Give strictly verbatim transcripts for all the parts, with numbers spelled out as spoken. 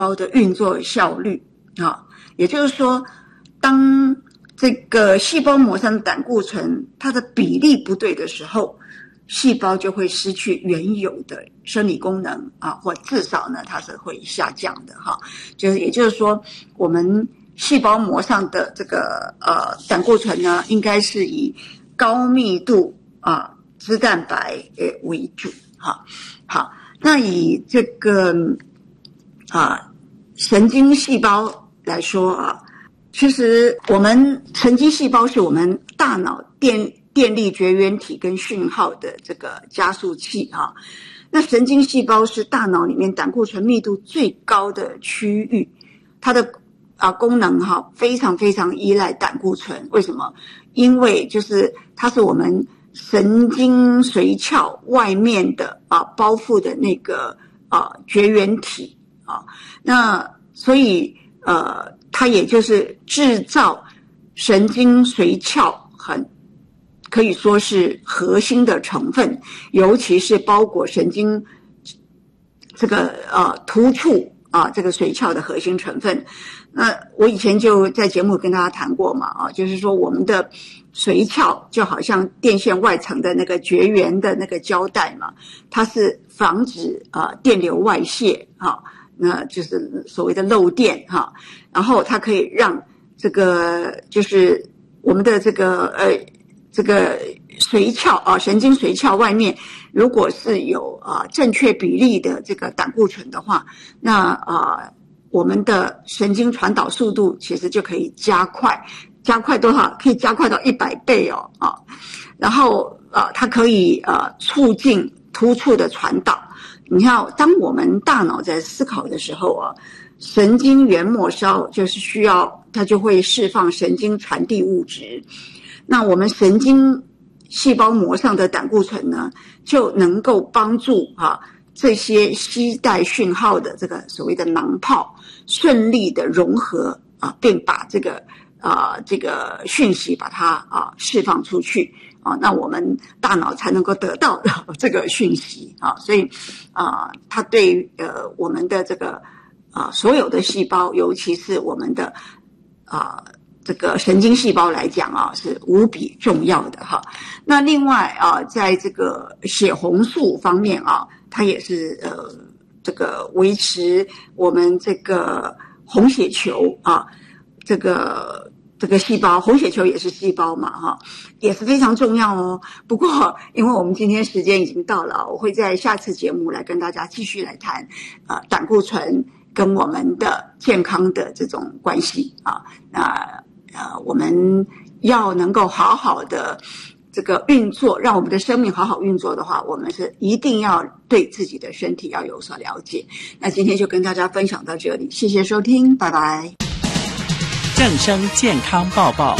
胞的运作效率啊，也就是说，当这个细胞膜上的胆固醇它的比例不对的时候，细胞就会失去原有的生理功能啊，或至少呢它是会下降的哈。就是也就是说，我们细胞膜上的这个呃胆固醇呢，应该是以高密度啊脂蛋白呃为主哈。好，那以这个啊神经细胞来说啊，其实我们神经细胞是我们大脑电电力绝缘体跟讯号的这个加速器哈。那神经细胞是大脑里面胆固醇密度最高的区域，它的啊功能哈非常非常依赖胆固醇。为什么？因为就是它是我们神经髓鞘外面的啊包覆的那个啊绝缘体啊，那所以呃它也就是制造神经髓鞘很可以说是核心的成分，尤其是包裹神经这个呃突触啊这个髓鞘的核心成分。那我以前就在节目跟大家谈过嘛啊，就是说我们的髓鞘就好像电线外层的那个绝缘的那个胶带嘛，它是防止啊、呃、电流外泄啊，那就是所谓的漏电哈、啊，然后它可以让这个就是我们的这个呃这个髓鞘啊神经髓鞘外面如果是有啊正确比例的这个胆固醇的话，那啊我们的神经传导速度其实就可以加快，加快多少？可以加快到一百倍哦啊！然后呃，它可以呃促进突触的传导。你看，当我们大脑在思考的时候啊，神经元末梢就是需要它就会释放神经传递物质。那我们神经细胞膜上的胆固醇呢，就能够帮助啊这些携带讯号的这个所谓的囊泡顺利的融合啊，并把这个啊这个讯息把它啊释放出去啊，那我们大脑才能够得到这个讯息啊，所以啊，它对呃我们的这个啊所有的细胞，尤其是我们的啊这个神经细胞来讲啊，是无比重要的哈。那另外啊，在这个血红素方面啊，它也是呃这个维持我们这个红血球啊，这个这个细胞，红血球也是细胞嘛哈，也是非常重要哦。不过因为我们今天时间已经到了，我会在下次节目来跟大家继续来谈啊、呃、胆固醇跟我们的健康的这种关系啊。那呃我们要能够好好的这个运作，让我们的生命好好运作的话，我们是一定要对自己的身体要有所了解。那今天就跟大家分享到这里，谢谢收听，拜拜。 正声健康报报。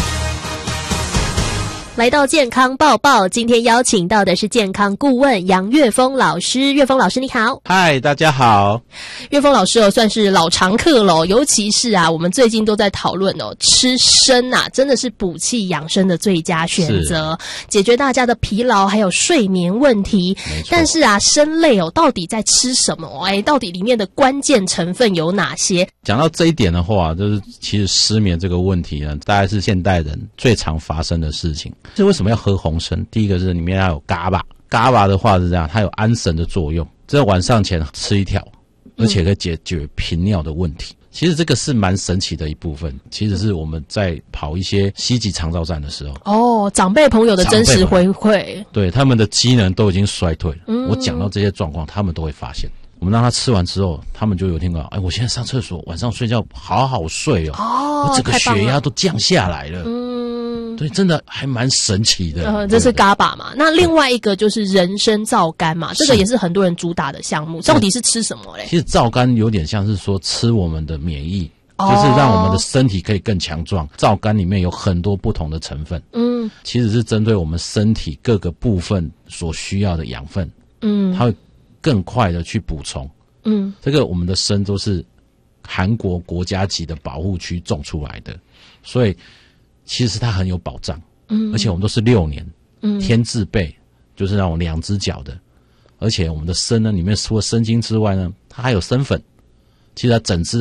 来到健康报报，今天邀请到的是健康顾问杨岳峰老师。岳峰老师你好。 嗨，大家好。 岳峰老师哦，算是老常客了，尤其是啊，我们最近都在讨论哦，吃参啊，真的是补气养生的最佳选择，解决大家的疲劳还有睡眠问题。但是啊，参类哦，到底在吃什么？哎，到底里面的关键成分有哪些？ 讲到这一点的话，就是其实失眠这个问题呢，大概是现代人最常发生的事情。这为什么要喝红参？第一个是里面要有嘎巴，嘎巴的话是这样，它有安神的作用，在晚上前吃一条，而且可以解决频尿的问题。其实这个是蛮神奇的一部分，其实是我们在跑一些西级长照站的时候， 哦，长辈朋友的真实回馈， 对他们的机能都已经衰退了。嗯、我讲到这些状况，他们都会发现。我们让他吃完之后，他们就有听到，哎，我现在上厕所，晚上睡觉好好睡哦，哦，我整个血压都降下来了。嗯，对，真的还蛮神奇的。 呃，这是嘎巴嘛？那另外一个就是人参皂苷嘛，这个也是很多人主打的项目。到底是吃什么嘞？ 其实皂苷有点像是说吃我们的免疫。就是让我们的身体可以更强壮。皂苷里面有很多不同的成分，嗯，其实是针对我们身体各个部分所需要的养分，嗯，它会更快的去补充，嗯，这个我们的参都是韩国国家级的保护区种出来的，所以其实它很有保障，嗯，而且我们都是六年，嗯，天字辈，就是那种两只脚的，而且我们的参呢，里面除了参精之外呢，它还有参粉。 其实它整只